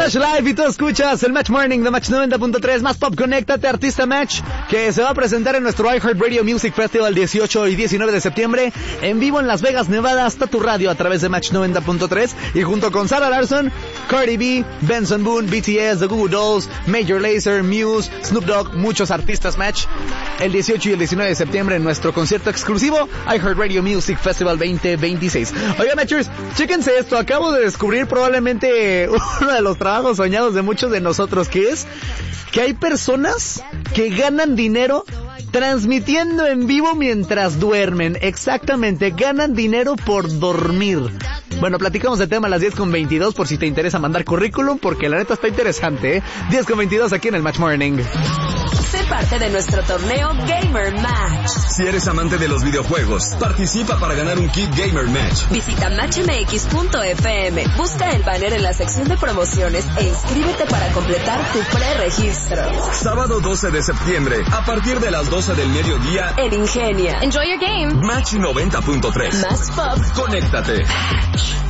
Match Live y tú escuchas el Match Morning de Match 90.3, más pop. Conéctate, artista Match, que se va a presentar en nuestro iHeartRadio Music Festival 18 y 19 de septiembre, en vivo en Las Vegas, Nevada, hasta tu radio a través de Match 90.3, y junto con Sarah Larson, Cardi B, Benson Boone, BTS, The Goo Goo Dolls, Major Lazer, Muse, Snoop Dogg, muchos artistas Match, el 18 y el 19 de septiembre en nuestro concierto exclusivo iHeartRadio Music Festival 2026. Oigan, Matchers, chéquense esto, acabo de descubrir probablemente uno de los trabajos soñados de muchos de nosotros, que es que hay personas que ganan dinero transmitiendo en vivo mientras duermen. Exactamente, ganan dinero por dormir. Bueno, platicamos del tema a las 10:22 por si te interesa mandar currículum, porque la neta está interesante, 10:22 aquí en el Match Morning. Sé parte de nuestro torneo Gamer Match. Si eres amante de los videojuegos, participa para ganar un kit Gamer Match. Visita matchmx.fm, busca el banner en la sección de promociones e inscríbete para completar tu preregistro. Sábado 12 de septiembre, a partir de las 12 del mediodía, en Ingenia. Enjoy your game. Match 90.3. Más pop. Conéctate.